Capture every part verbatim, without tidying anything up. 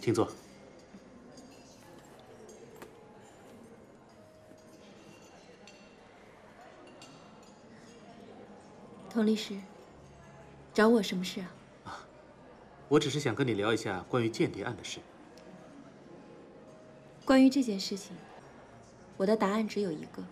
请坐。 佟律师，找我什么事啊？ 啊，我只是想跟你聊一下关于间谍案的事。 关于这件事情，我的答案只有一个：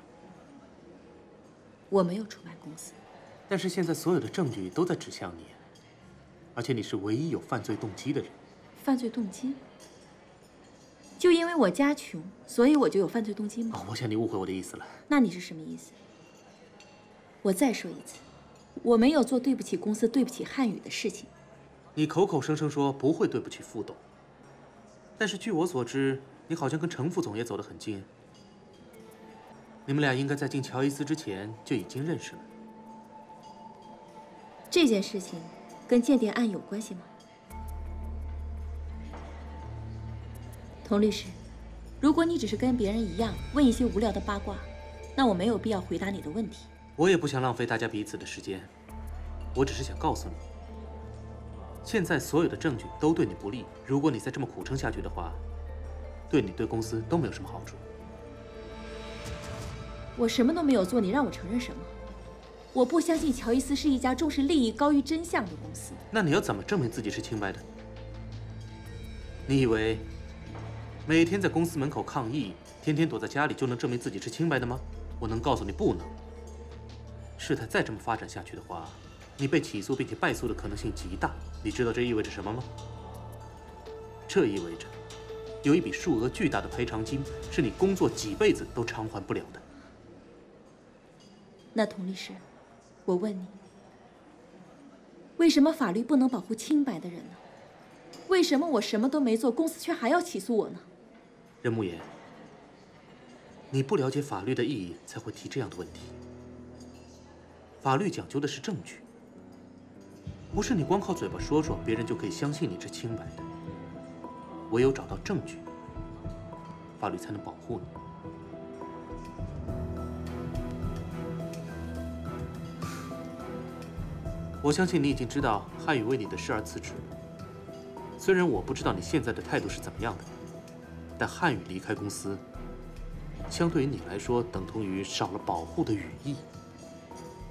我没有出卖公司。 但是现在所有的证据都在指向你，而且你是唯一有犯罪动机的人。 犯罪动机？就因为我家穷，所以我就有犯罪动机吗？ 哦，我想你误会我的意思了。 那你是什么意思？我再说一次，我没有做对不起公司、对不起汉语的事情。 你口口声声说不会对不起副董，但是据我所知，你好像跟程副总也走得很近。你们俩应该在进乔伊斯之前就已经认识了。 这件事情跟间谍案有关系吗？佟律师，如果你只是跟别人一样问一些无聊的八卦，那我没有必要回答你的问题。 我也不想浪费大家彼此的时间，我只是想告诉你，现在所有的证据都对你不利。如果你再这么苦撑下去的话，对你对公司都没有什么好处。 我什么都没有做，你让我承认什么？我不相信乔伊斯是一家重视利益高于真相的公司。 那你要怎么证明自己是清白的？你以为每天在公司门口抗议，天天躲在家里就能证明自己是清白的吗？我能告诉你，不能。事态再这么发展下去的话，你被起诉并且败诉的可能性极大。你知道这意味着什么吗？这意味着有一笔数额巨大的赔偿金，是你工作几辈子都偿还不了的。 那佟律师，我问你，为什么法律不能保护清白的人呢？为什么我什么都没做，公司却还要起诉我呢？ 任慕言，你不了解法律的意义，才会提这样的问题。法律讲究的是证据，不是你光靠嘴巴说说，别人就可以相信你是清白的。唯有找到证据，法律才能保护你。我相信你已经知道汉语为你的事而辞职了。虽然我不知道你现在的态度是怎么样的，但汉语离开公司，相对于你来说，等同于少了保护的羽翼。